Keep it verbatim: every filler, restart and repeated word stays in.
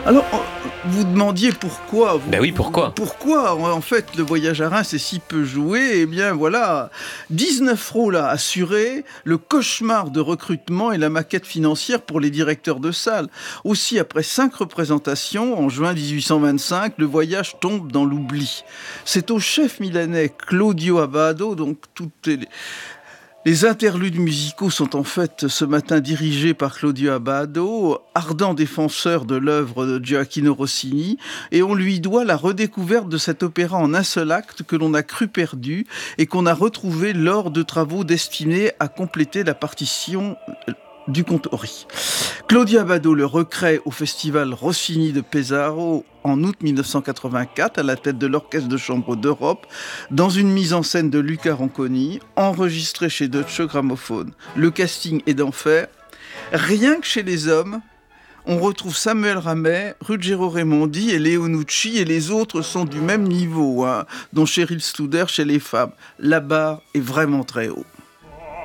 Alors, vous demandiez pourquoi vous, Ben oui, pourquoi Pourquoi, en fait, le voyage à Reims est si peu joué. Eh bien, voilà, dix-neuf rôles à assurer, le cauchemar de recrutement et la maquette financière pour les directeurs de salle. Aussi, après cinq représentations, en juin dix-huit cent vingt-cinq, le voyage tombe dans l'oubli. C'est au chef milanais Claudio Abbado, donc toutes les... Les interludes musicaux sont en fait ce matin dirigés par Claudio Abbado, ardent défenseur de l'œuvre de Gioacchino Rossini, et on lui doit la redécouverte de cet opéra en un seul acte que l'on a cru perdu et qu'on a retrouvé lors de travaux destinés à compléter la partition du Contori. Claudio Abbado le recrée au festival Rossini de Pesaro en août mille neuf cent quatre-vingt-quatre à la tête de l'Orchestre de chambre d'Europe dans une mise en scène de Luca Ronconi enregistrée chez Deutsche Grammophon. Le casting est d'enfer. Rien que chez les hommes, on retrouve Samuel Ramet, Ruggero Raimondi et Léo Nucci, et les autres sont du même niveau, hein, dont Cheryl Studer chez les femmes. La barre est vraiment très haut.